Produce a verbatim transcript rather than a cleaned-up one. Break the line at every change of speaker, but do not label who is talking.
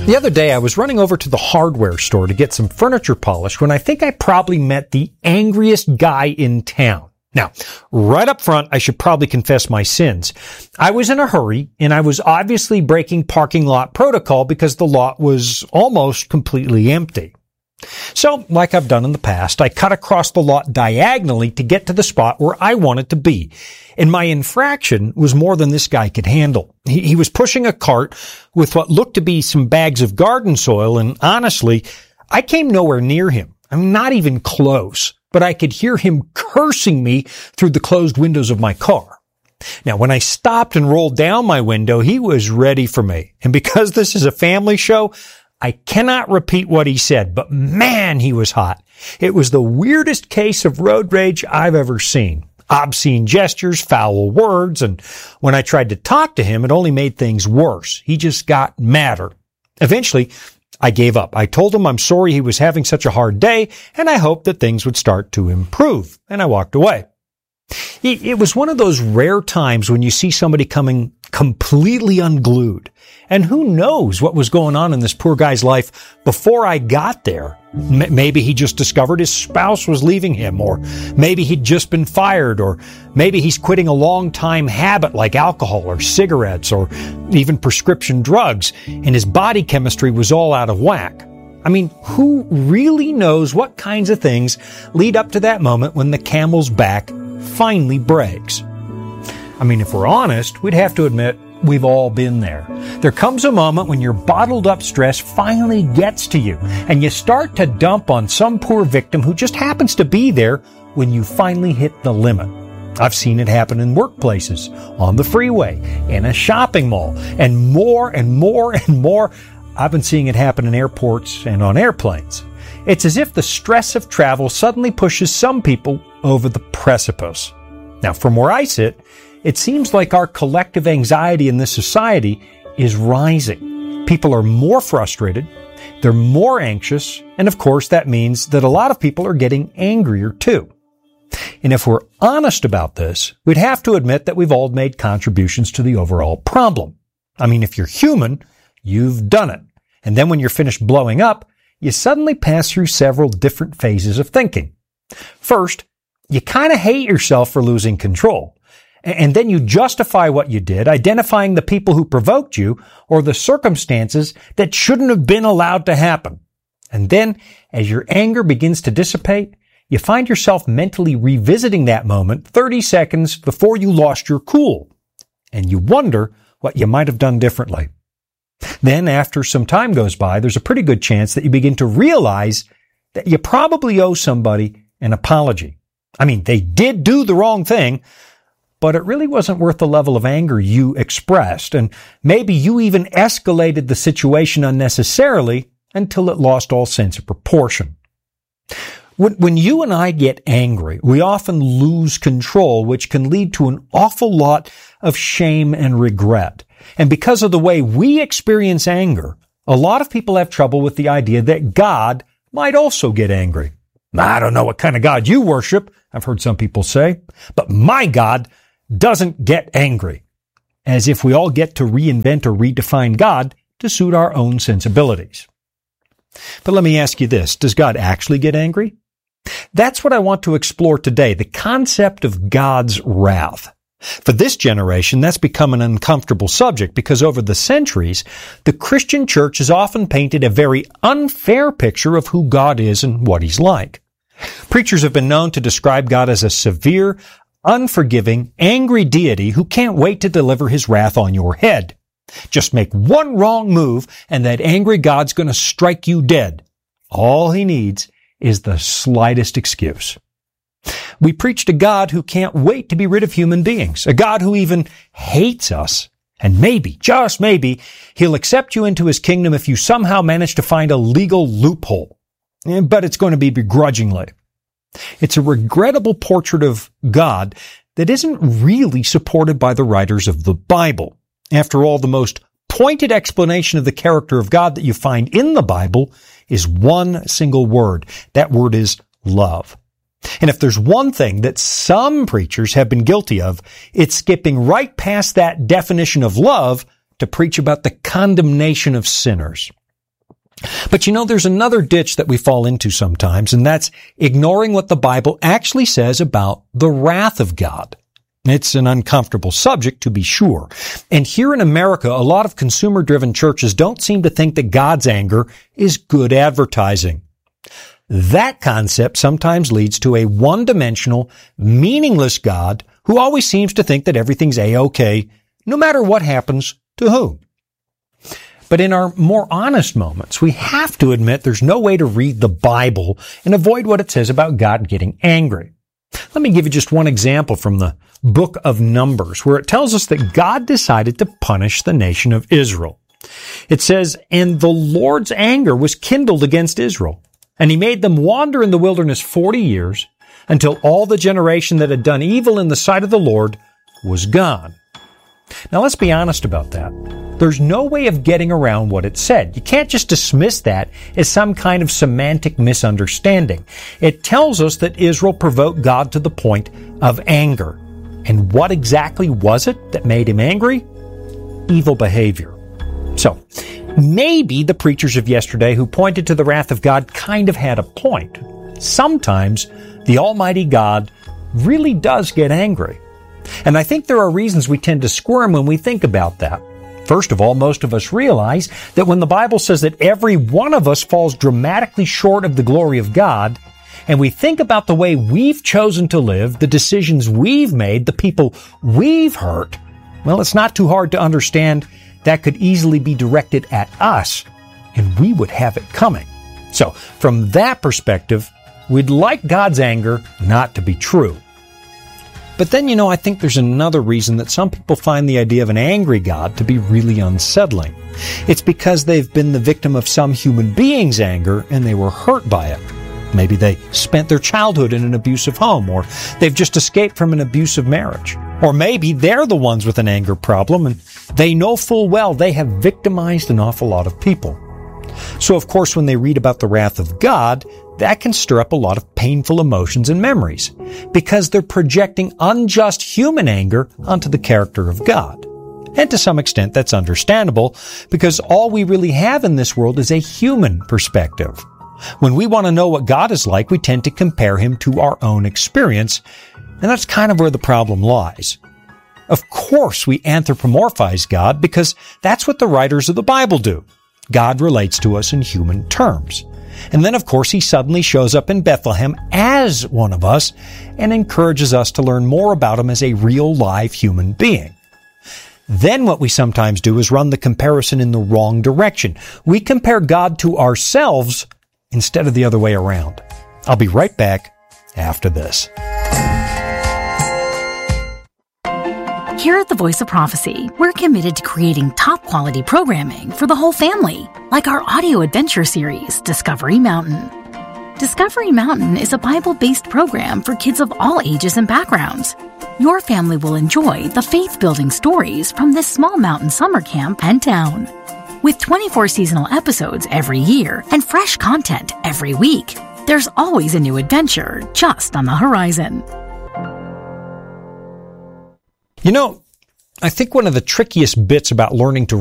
The other day, I was running over to the hardware store to get some furniture polished when I think I probably met the angriest guy in town. Now, right up front, I should probably confess my sins. I was in a hurry, and I was obviously breaking parking lot protocol because the lot was almost completely empty. So, like I've done in the past, I cut across the lot diagonally to get to the spot where I wanted to be. And my infraction was more than this guy could handle. He, he was pushing a cart with what looked to be some bags of garden soil, and honestly, I came nowhere near him. I'm not even close, but I could hear him cursing me through the closed windows of my car. Now, when I stopped and rolled down my window, he was ready for me. And because this is a family show, I cannot repeat what he said, but man, he was hot. It was the weirdest case of road rage I've ever seen. Obscene gestures, foul words, and when I tried to talk to him, it only made things worse. He just got madder. Eventually, I gave up. I told him I'm sorry he was having such a hard day, and I hoped that things would start to improve, and I walked away. It was one of those rare times when you see somebody coming completely unglued. And who knows what was going on in this poor guy's life before I got there. M- maybe he just discovered his spouse was leaving him, or maybe he'd just been fired, or maybe he's quitting a long-time habit like alcohol or cigarettes or even prescription drugs, and his body chemistry was all out of whack. I mean, who really knows what kinds of things lead up to that moment when the camel's back finally breaks? I mean, if we're honest, we'd have to admit we've all been there. There comes a moment when your bottled up stress finally gets to you, and you start to dump on some poor victim who just happens to be there when you finally hit the limit. I've seen it happen in workplaces, on the freeway, in a shopping mall, and more and more and more. I've been seeing it happen in airports and on airplanes. It's as if the stress of travel suddenly pushes some people over the precipice. Now, from where I sit, it seems like our collective anxiety in this society is rising. People are more frustrated, they're more anxious, and of course that means that a lot of people are getting angrier too. And if we're honest about this, we'd have to admit that we've all made contributions to the overall problem. I mean, if you're human, you've done it. And then when you're finished blowing up, you suddenly pass through several different phases of thinking. First, you kind of hate yourself for losing control. And then you justify what you did, identifying the people who provoked you or the circumstances that shouldn't have been allowed to happen. And then, as your anger begins to dissipate, you find yourself mentally revisiting that moment thirty seconds before you lost your cool. And you wonder what you might have done differently. Then, after some time goes by, there's a pretty good chance that you begin to realize that you probably owe somebody an apology. I mean, they did do the wrong thing, but it really wasn't worth the level of anger you expressed, and maybe you even escalated the situation unnecessarily until it lost all sense of proportion. When, when you and I get angry, we often lose control, which can lead to an awful lot of shame and regret. And because of the way we experience anger, a lot of people have trouble with the idea that God might also get angry. I don't know what kind of God you worship, I've heard some people say, but my God doesn't get angry. As if we all get to reinvent or redefine God to suit our own sensibilities. But let me ask you this, does God actually get angry? That's what I want to explore today, the concept of God's wrath. For this generation, that's become an uncomfortable subject because over the centuries, the Christian church has often painted a very unfair picture of who God is and what He's like. Preachers have been known to describe God as a severe, unforgiving, angry deity who can't wait to deliver His wrath on your head. Just make one wrong move and that angry God's going to strike you dead. All He needs is the slightest excuse. We preach to God who can't wait to be rid of human beings, a God who even hates us. And maybe, just maybe, He'll accept you into His kingdom if you somehow manage to find a legal loophole. But it's going to be begrudgingly. It's a regrettable portrait of God that isn't really supported by the writers of the Bible. After all, the most pointed explanation of the character of God that you find in the Bible is one single word. That word is love. And if there's one thing that some preachers have been guilty of, it's skipping right past that definition of love to preach about the condemnation of sinners. But you know, there's another ditch that we fall into sometimes, and that's ignoring what the Bible actually says about the wrath of God. It's an uncomfortable subject, to be sure. And here in America, a lot of consumer-driven churches don't seem to think that God's anger is good advertising. That concept sometimes leads to a one-dimensional, meaningless God who always seems to think that everything's A-okay, no matter what happens to whom. But in our more honest moments, we have to admit there's no way to read the Bible and avoid what it says about God getting angry. Let me give you just one example from the book of Numbers, where it tells us that God decided to punish the nation of Israel. It says, "And the Lord's anger was kindled against Israel, and he made them wander in the wilderness forty years, until all the generation that had done evil in the sight of the Lord was gone." Now let's be honest about that. There's no way of getting around what it said. You can't just dismiss that as some kind of semantic misunderstanding. It tells us that Israel provoked God to the point of anger. And what exactly was it that made him angry? Evil behavior. So, maybe the preachers of yesterday who pointed to the wrath of God kind of had a point. Sometimes the Almighty God really does get angry. And I think there are reasons we tend to squirm when we think about that. First of all, most of us realize that when the Bible says that every one of us falls dramatically short of the glory of God, and we think about the way we've chosen to live, the decisions we've made, the people we've hurt, well, it's not too hard to understand that could easily be directed at us, and we would have it coming. So, from that perspective, we'd like God's anger not to be true. But then, you know, I think there's another reason that some people find the idea of an angry God to be really unsettling. It's because they've been the victim of some human being's anger and they were hurt by it. Maybe they spent their childhood in an abusive home, or they've just escaped from an abusive marriage. Or maybe they're the ones with an anger problem and they know full well they have victimized an awful lot of people. So, of course, when they read about the wrath of God, that can stir up a lot of painful emotions and memories, because they're projecting unjust human anger onto the character of God. And to some extent, that's understandable, because all we really have in this world is a human perspective. When we want to know what God is like, we tend to compare him to our own experience, and that's kind of where the problem lies. Of course, we anthropomorphize God because that's what the writers of the Bible do. God relates to us in human terms. And then, of course, he suddenly shows up in Bethlehem as one of us and encourages us to learn more about him as a real, live human being. Then what we sometimes do is run the comparison in the wrong direction. We compare God to ourselves instead of the other way around. I'll be right back after this.
Here at the Voice of Prophecy, we're committed to creating top-quality programming for the whole family, like our audio adventure series, Discovery Mountain. Discovery Mountain is a Bible-based program for kids of all ages and backgrounds. Your family will enjoy the faith-building stories from this small mountain summer camp and town. With twenty-four seasonal episodes every year and fresh content every week, there's always a new adventure just on the horizon.
You know, I think one of the trickiest bits about learning to